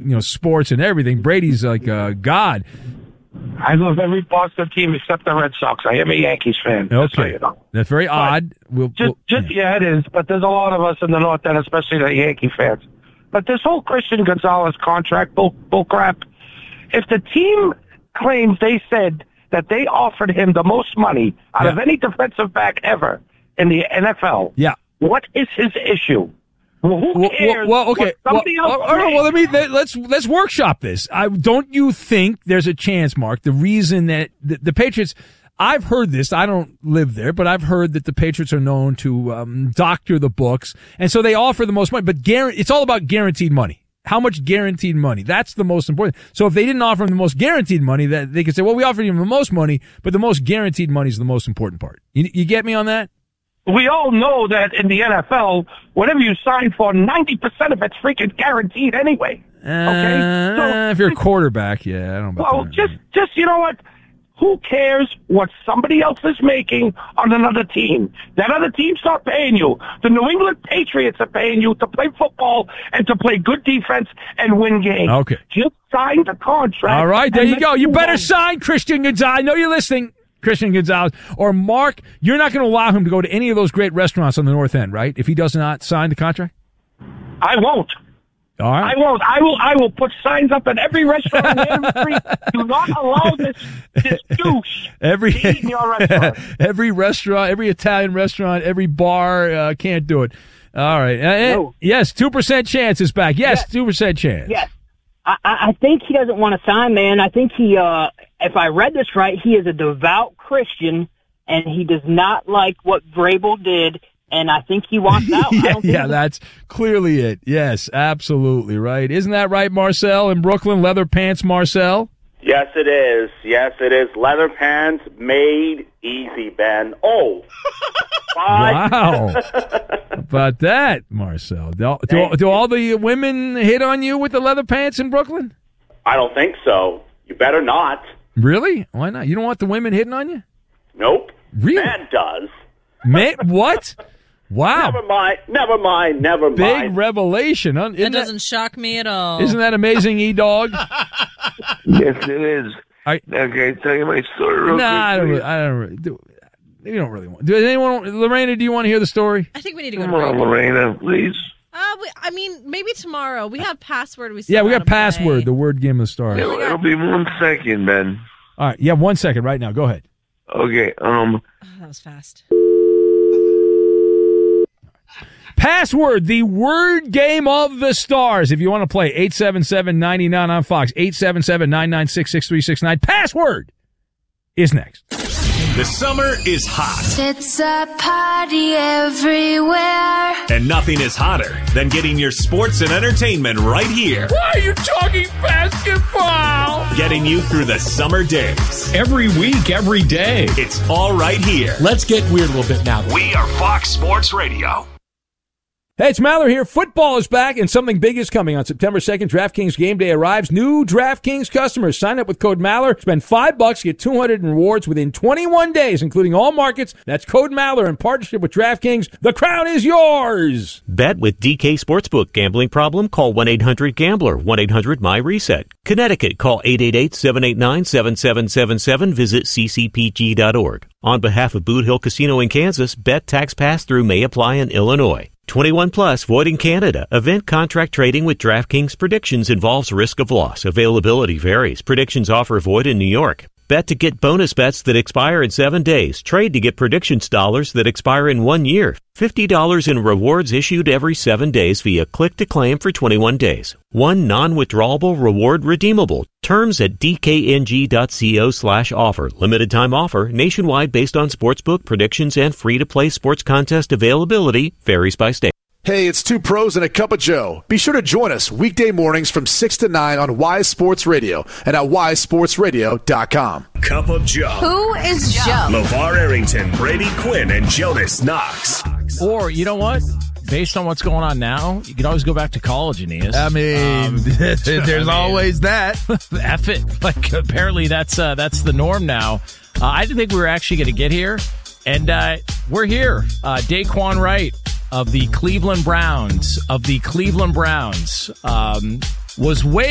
sports and everything. Brady's like God. I love every Boston team except the Red Sox. I am a Yankees fan. Okay, so you know. That's very odd. Yeah, it is. But there's a lot of us in the North End, especially the Yankee fans. But this whole Christian Gonzalez contract bull crap. If the team claims they said that they offered him the most money out of any defensive back ever in the NFL, what is his issue? Well, who cares? Okay. Let's workshop this. Don't you think there's a chance, Mark? The reason that the Patriots, I've heard this. I don't live there, but I've heard that the Patriots are known to doctor the books, and so they offer the most money. But it's all about guaranteed money. How much guaranteed money? That's the most important. So if they didn't offer him the most guaranteed money, that they could say, well, we offered him the most money, but the most guaranteed money is the most important part. You get me on that? We all know that in the NFL, whatever you sign for, 90% of it's freaking guaranteed anyway. Okay? So if you're a quarterback, I don't know. Well, just you know what? Who cares what somebody else is making on another team? That other team's not paying you. The New England Patriots are paying you to play football and to play good defense and win games. Okay. Just sign the contract. All right, there you go. You better sign Christian Gonzalez. I know you're listening. Christian Gonzalez. Or Mark, you're not going to allow him to go to any of those great restaurants on the North End, right? If he does not sign the contract? I won't. All right. I won't. I will put signs up in every restaurant in the street. Do not allow this douche to eat in your restaurant. Every restaurant, every Italian restaurant, every bar can't do it. All right. No. Yes, 2% chance is back. Yes, 2% chance. Yes. I think he doesn't want to sign, man. I think he, if I read this right, he is a devout Christian, and he does not like what Vrabel did, and I think he wants out. That's clearly it. Yes, absolutely right. Isn't that right, Marcel in Brooklyn? Leather pants, Marcel? Yes, it is. Yes, it is. Leather pants made easy, Ben. Oh. Wow. About that, Marcel. Do all the women hit on you with the leather pants in Brooklyn? I don't think so. You better not. Really? Why not? You don't want the women hitting on you? Nope. Really? Man does. What? Wow. Never mind. Big revelation. That doesn't shock me at all. Isn't that amazing, E-Dog? Yes, it is. Okay, tell you my story real quick. I don't really. You don't really want. Does anyone, Lorena? Do you want to hear the story? I think we need to go. Come on, Lorena, please. Maybe tomorrow. We have password. We got password. The word game of the stars. It'll be 1 second, Ben. All right, you have 1 second right now. Go ahead. Okay. That was fast. Password, the word game of the stars. If you want to play, 877-99 on Fox, 877-996-6369. Password is next. The summer is hot. It's a party everywhere. And nothing is hotter than getting your sports and entertainment right here. Why are you talking basketball? Getting you through the summer days. Every week, every day. It's all right here. Let's get weird a little bit now. We are Fox Sports Radio. Hey, it's Maller here. Football is back, and something big is coming. On September 2nd, DraftKings Game Day arrives. New DraftKings customers sign up with code Maller. Spend $5, get 200 in rewards within 21 days, including all markets. That's code Maller in partnership with DraftKings. The crown is yours. Bet with DK Sportsbook. Gambling problem? Call 1-800-GAMBLER. 1-800-MY-RESET. Connecticut. Call 888-789-7777. Visit ccpg.org. On behalf of Boot Hill Casino in Kansas, bet tax pass-through may apply in Illinois. 21 plus, void in Canada. Event contract trading with DraftKings Predictions involves risk of loss. Availability varies. Predictions offer void in New York. Bet to get bonus bets that expire in 7 days. Trade to get predictions dollars that expire in 1 year. $50 in rewards issued every 7 days via click to claim for 21 days. One non-withdrawable reward redeemable. Terms at dkng.co/offer. Limited time offer. Nationwide based on sportsbook predictions and free-to-play sports contest availability. Varies by state. Hey, it's Two Pros and a Cup of Joe. Be sure to join us weekday mornings from 6 to 9 on Wise Sports Radio and at wisesportsradio.com. Cup of Joe. Who is Joe? LeVar Arrington, Brady Quinn, and Jonas Knox. Or, you know what? Based on what's going on now, you can always go back to college, Aeneas. I mean, there's always that. F it. Like, apparently that's the norm now. I didn't think we were actually going to get here, and we're here. Daquan Wright of the Cleveland Browns, was way